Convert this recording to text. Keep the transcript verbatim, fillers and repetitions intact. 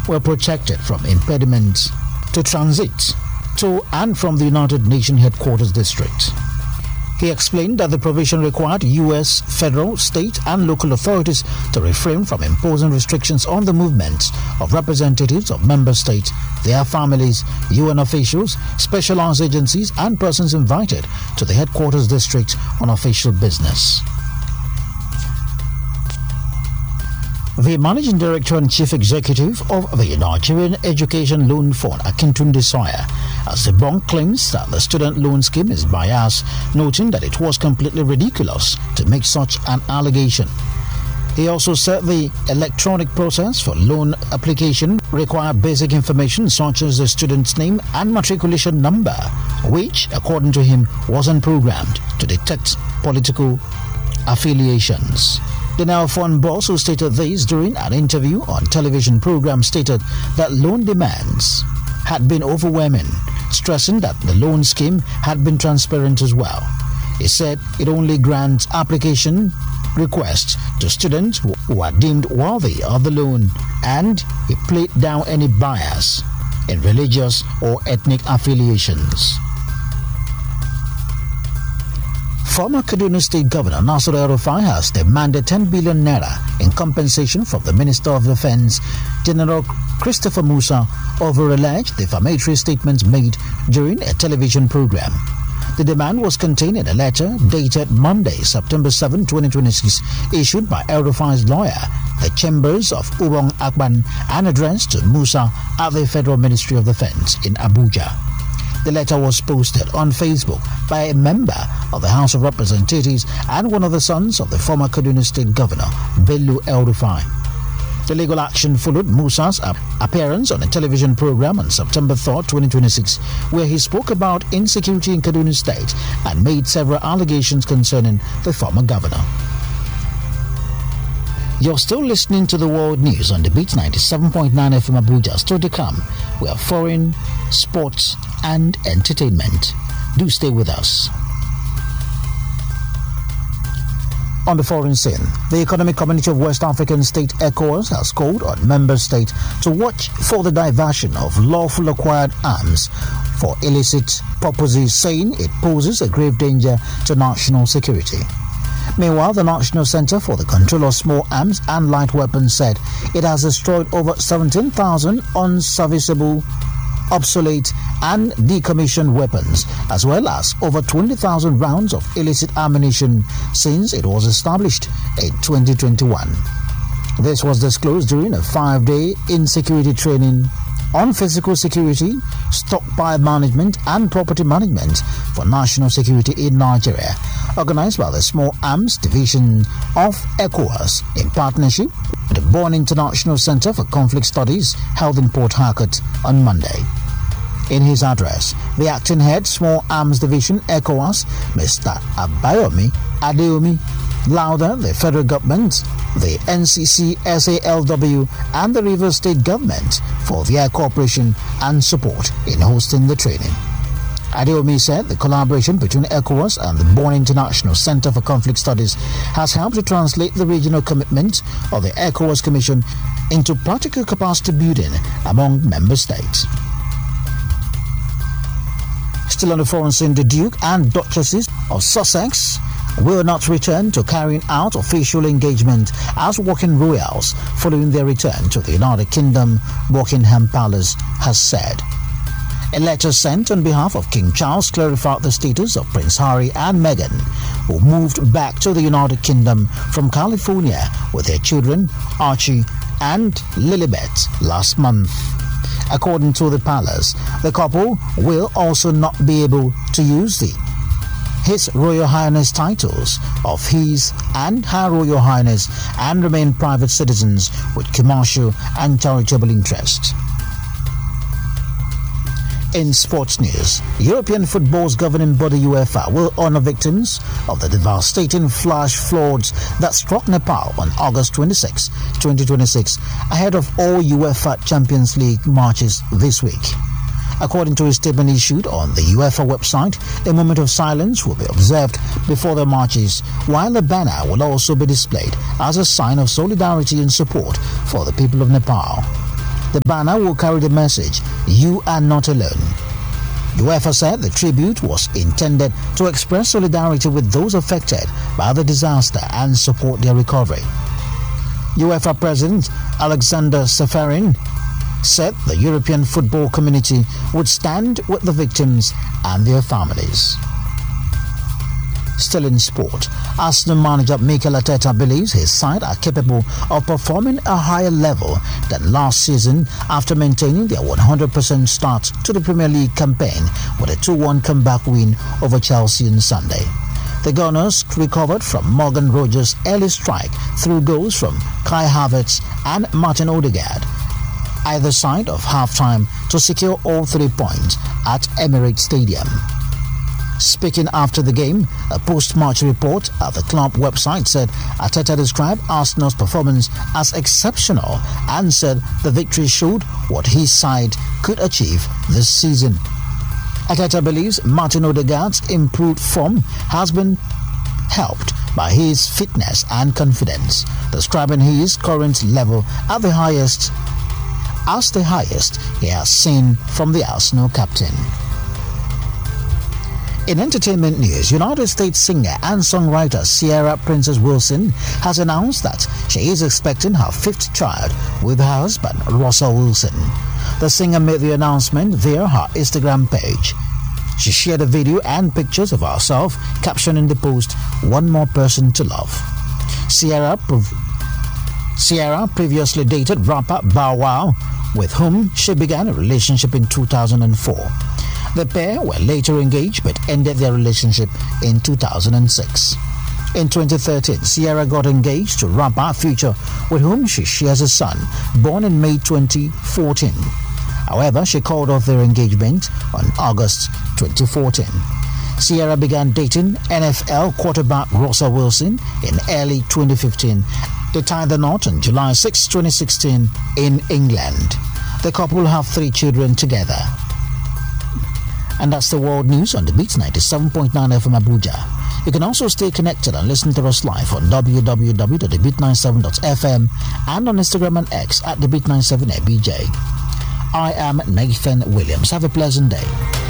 were protected from impediments to transit to and from the United Nations headquarters district. He explained that the provision required U S federal, state and local authorities to refrain from imposing restrictions on the movement of representatives of member states, their families, U N officials, specialized agencies and persons invited to the headquarters district on official business. The Managing Director and Chief Executive of the Nigerian Education Loan Fund, Akintunde Sawyer, has debunked claims that the student loan scheme is biased, noting that it was completely ridiculous to make such an allegation. He also said the electronic process for loan application required basic information such as the student's name and matriculation number, which, according to him, wasn't programmed to detect political affiliations. The Nel Fund boss, who stated this during an interview on television program, stated that loan demands had been overwhelming, stressing that the loan scheme had been transparent as well. He said it only grants application requests to students who are deemed worthy of the loan, and he played down any bias in religious or ethnic affiliations. Former Kaduna State Governor Nasir El-Rufai has demanded ten billion naira in compensation from the Minister of Defense, General Christopher Musa, over alleged defamatory statements made during a television program. The demand was contained in a letter dated Monday, September seventh, twenty twenty-six, issued by El-Rufai's lawyer, the Chambers of Ubong Akban, and addressed to Musa at the Federal Ministry of Defense in Abuja. The letter was posted on Facebook by a member of the House of Representatives and one of the sons of the former Kaduna State Governor, Bello El-Rufai. The legal action followed Musa's appearance on a television program on September third, twenty twenty-six, where he spoke about insecurity in Kaduna State and made several allegations concerning the former governor. You're still listening to the World News on the Beat ninety-seven point nine F M Abuja. Still to come, we have foreign, sports and entertainment. Do stay with us. On the foreign scene, the Economic Community of West African States, ECOWAS, has called on member states to watch for the diversion of lawful acquired arms for illicit purposes, saying it poses a grave danger to national security. Meanwhile, the National Center for the Control of Small Arms and Light Weapons said it has destroyed over seventeen thousand unserviceable, obsolete and decommissioned weapons, as well as over twenty thousand rounds of illicit ammunition since it was established in twenty twenty-one. This was disclosed during a five-day in-security training on physical security, stockpile management and property management for national security in Nigeria, organized by the Small Arms Division of ECOWAS in partnership with the Bonn International Center for Conflict Studies, held in Port Harcourt on Monday. In his address, the acting head, Small Arms Division, ECOWAS, Mister Abayomi Adeomi, lauded the federal government, the N C C S A L W and the Rivers State government for their cooperation and support in hosting the training. Adeomi said the collaboration between ECOWAS and the Bonn International Center for Conflict Studies has helped to translate the regional commitment of the ECOWAS Commission into practical capacity building among member states. Still on the foreign scene, the Duke and Duchesses of Sussex will not return to carrying out official engagement as working royals following their return to the United Kingdom, Buckingham Palace has said. A letter sent on behalf of King Charles clarified the status of Prince Harry and Meghan, who moved back to the United Kingdom from California with their children Archie and Lilibet last month. According to the palace, the couple will also not be able to use the His Royal Highness titles of His and Her Royal Highness and remain private citizens with commercial and charitable interests. In sports news, European football's governing body UEFA will honor victims of the devastating flash floods that struck Nepal on August twenty-sixth, twenty twenty-six, ahead of all UEFA Champions League matches this week. According to a statement issued on the UEFA website, a moment of silence will be observed before the matches, while a banner will also be displayed as a sign of solidarity and support for the people of Nepal. The banner will carry the message, "You are not alone." UEFA said the tribute was intended to express solidarity with those affected by the disaster and support their recovery. UEFA President Alexander Ceferin said the European football community would stand with the victims and their families. Still in sport, Arsenal manager Mikel Arteta believes his side are capable of performing a higher level than last season after maintaining their one hundred percent start to the Premier League campaign with a two one comeback win over Chelsea on Sunday. The Gunners recovered from Morgan Rogers' early strike through goals from Kai Havertz and Martin Odegaard, either side of halftime, to secure all three points at Emirates Stadium. Speaking after the game, a post-match report at the club website said Arteta described Arsenal's performance as exceptional and said the victory showed what his side could achieve this season. Arteta believes Martin Odegaard's improved form has been helped by his fitness and confidence, describing his current level at the highest as the highest he has seen from the Arsenal captain. In entertainment news, United States singer and songwriter Ciara Princess Wilson has announced that she is expecting her fifth child with her husband, Russell Wilson. The singer made the announcement via her Instagram page. She shared a video and pictures of herself, captioning the post, "One more person to love." Ciara, prov- Ciara previously dated rapper Bow Wow, with whom she began a relationship in two thousand four. The pair were later engaged but ended their relationship in two thousand six. In twenty thirteen, Ciara got engaged to rapper Future, with whom she shares a son, born in May twenty fourteen. However, she called off their engagement on August twenty fourteen. Ciara began dating N F L quarterback Russell Wilson in early twenty fifteen. They tied the knot on July sixth, twenty sixteen in England. The couple have three children together. And that's the world news on the Beat ninety-seven point nine F M Abuja. You can also stay connected and listen to us live on w w w dot the beat ninety-seven dot f m and on Instagram and X at the beat ninety-seven A B J. I am Nathan Williams. Have a pleasant day.